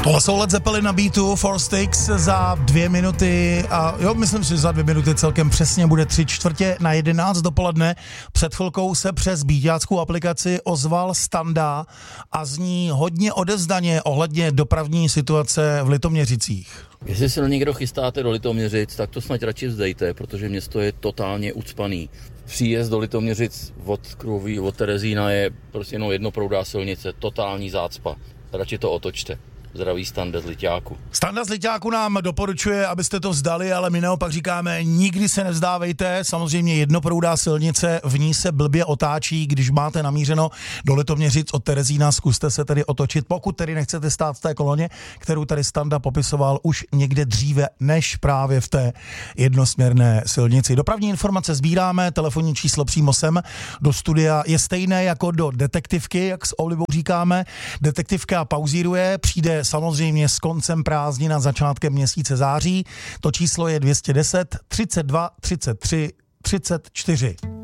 Tohle jsou Led Zeppelin na beatu, Four Sticks za 2 minuty a jo, myslím si, že za 2 minuty celkem přesně bude 11:45 dopoledne. Před chvilkou se přes beatáckou aplikaci ozval Standa a zní hodně odevzdaně ohledně dopravní situace v Litoměřicích. Jestli se někdo chystáte do Litoměřic, tak to snad radši vzdejte, protože město je totálně ucpaný. Příjezd do Litoměřic od Kruhoví, od Terezína je prostě jenom jednoproudá silnice, totální zácpa. Radši to otočte. Zdraví Standa z Liťáku. Standa z Liťáku nám doporučuje, abyste to vzdali, ale my naopak říkáme, nikdy se nevzdávejte. Samozřejmě jednoproudá silnice, v ní se blbě otáčí, když máte namířeno do Litoměřic od Terezína, zkuste se tedy otočit, pokud tedy nechcete stát v té koloně, kterou tady Standa popisoval už někde dříve, než právě v té jednosměrné silnici. Dopravní informace sbíráme, telefonní číslo přímo sem do studia je stejné jako do detektivky, jak s oblibou říkáme. Detektivka pauzíruje, přijde samozřejmě s koncem prázdnin a začátkem měsíce září. To číslo je 210 32 33 34.